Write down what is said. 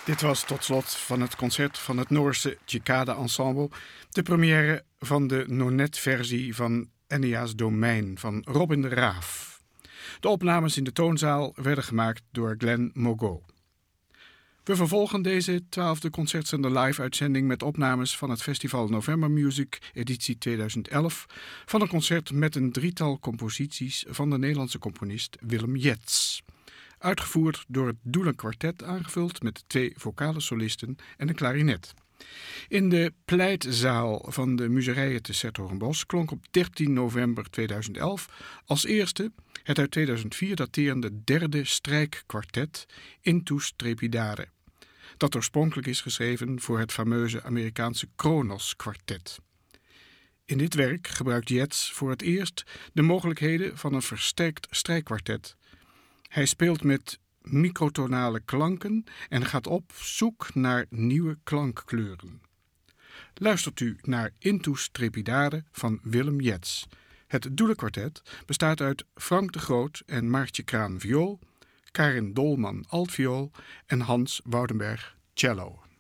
Dit was tot slot van het concert van het Noorse Cicada Ensemble de première van de Nonet-versie van Ennia's Domein van Robin de Raaf. De opnames in de toonzaal werden gemaakt door Glenn Mogo. We vervolgen deze 12e concertzender live-uitzending met opnames van het festival November Music editie 2011 van een concert met een drietal composities van de Nederlandse componist Willem Jets. Uitgevoerd door het Doelen Kwartet, aangevuld met 2 vocale solisten en een klarinet. In de pleitzaal van de Muzereien te 's-Hertogenbosch klonk op 13 november 2011 als eerste het uit 2004 daterende 3e strijkkwartet Intus Trepidare, dat oorspronkelijk is geschreven voor het fameuze Amerikaanse Kronos kwartet. In dit werk gebruikt Jets voor het eerst de mogelijkheden van een versterkt strijkkwartet. Hij speelt met microtonale klanken en gaat op zoek naar nieuwe klankkleuren. Luistert u naar Intus Trepidare van Willem Jets. Het Doelenkwartet bestaat uit Frank de Groot en Maartje Kraan viool, Karin Dolman altviool en Hans Woudenberg cello.